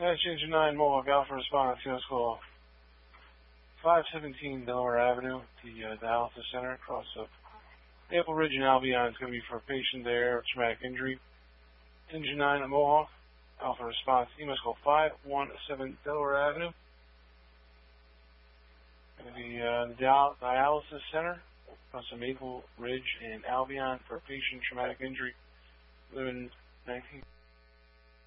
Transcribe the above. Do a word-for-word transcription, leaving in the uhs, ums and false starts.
Dash Engine nine Mohawk Alpha response, U S call five seventeen Delaware Avenue, the uh, dialysis center across the Maple Ridge and Albion. It's going to be for a patient there with traumatic injury. Engine nine at Mohawk Alpha response, E M S call five one seven Delaware Avenue. Going to be uh, the dial dialysis center across the Maple Ridge and Albion for a patient traumatic injury. Living nineteen.